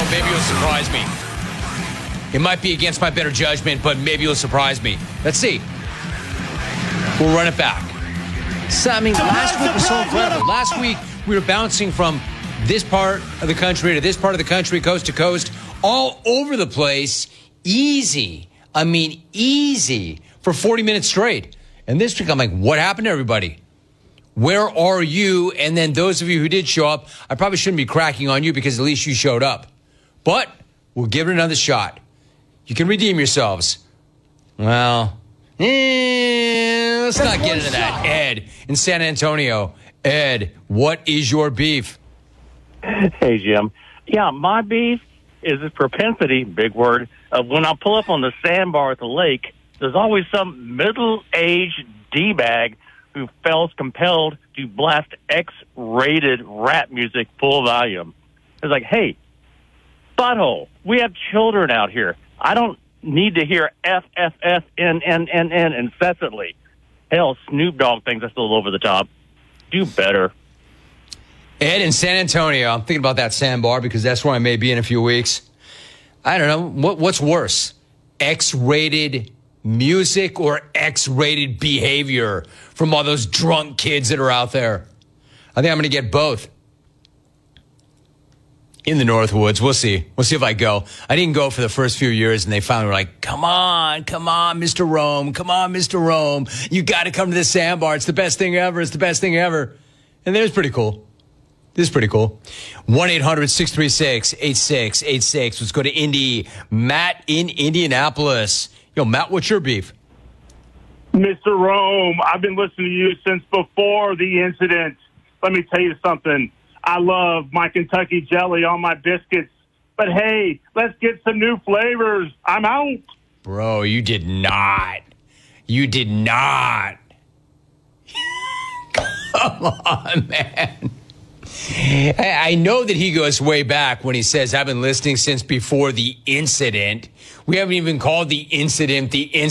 know. Maybe you'll surprise me. It might be against my better judgment, but maybe you'll surprise me. Let's see. We'll run it back. So, I mean, last week was so incredible. Last week, we were bouncing from this part of the country to this part of the country, coast to coast, all over the place. Easy. I mean, easy for 40 minutes straight. And this week, I'm like, what happened to everybody? Where are you? And then those of you who did show up, I probably shouldn't be cracking on you because at least you showed up. But we'll give it another shot. You can redeem yourselves. Well, let's not get into that. Ed in San Antonio. Ed, what is your beef? Hey, Jim. Yeah, my beef is this propensity, big word, of when I pull up on the sandbar at the lake, there's always some middle-aged D-bag who feels compelled to blast X-rated rap music full volume. It's like, hey, butthole, we have children out here. I don't need to hear F-F-F-N-N-N-N incessantly. Hell, Snoop Dogg thinks that's a little over the top. Do better. Ed in San Antonio, I'm thinking about that sandbar because that's where I may be in a few weeks. I don't know. What's worse? X-rated music or X-rated behavior from all those drunk kids that are out there? I think I'm going to get both. In the Northwoods. We'll see. We'll see if I go. I didn't go for the first few years, and they finally were like, come on, Mr. Rome. Come on, Mr. Rome. You got to come to the sandbar. It's the best thing ever. It's the best thing ever. And it was pretty cool. This is pretty cool. 1-800-636-8686. Let's go to Indy. Matt in Indianapolis. Yo, Matt, what's your beef? Mr. Rome, I've been listening to you since before the incident. Let me tell you something. I love my Kentucky jelly on my biscuits. But, hey, let's get some new flavors. I'm out. Bro, you did not. You did not. Come on, man. I know that he goes way back when he says, I've been listening since before the incident. We haven't even called the incident the incident.